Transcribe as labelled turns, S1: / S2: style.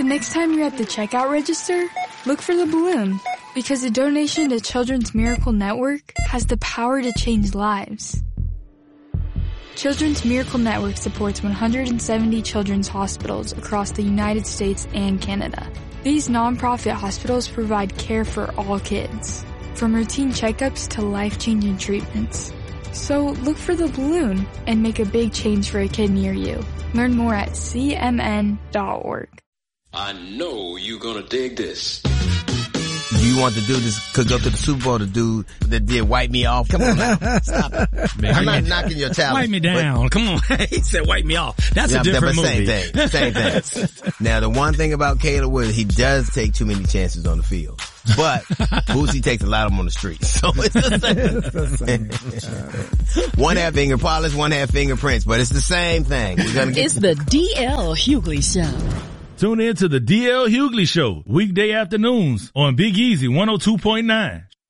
S1: The next time you're at the checkout register, look for the balloon, because a donation to Children's Miracle Network has the power to change lives. Children's Miracle Network supports 170 children's hospitals across the United States and Canada. These nonprofit hospitals provide care for all kids, from routine checkups to life-changing treatments. So look for the balloon and make a big change for a kid near you. Learn more at cmn.org.
S2: I know you're gonna dig this.
S3: You want the dude that could go to the Super Bowl, the dude that did Wipe Me Off? Come on now. Stop it. Man, I'm not knocking your talent.
S4: Wipe me down. Come on. He said wipe me off. That's a different movie.
S3: Same thing. Now, the one thing about Caleb Williams, he does take too many chances on the field. But Boosie takes a lot of them on the street. So it's the same. One half finger polish, one half fingerprints, but it's the same thing.
S5: It's the D.L. Hughley Show.
S6: Tune in to the D.L. Hughley Show, weekday afternoons on Big Easy 102.9.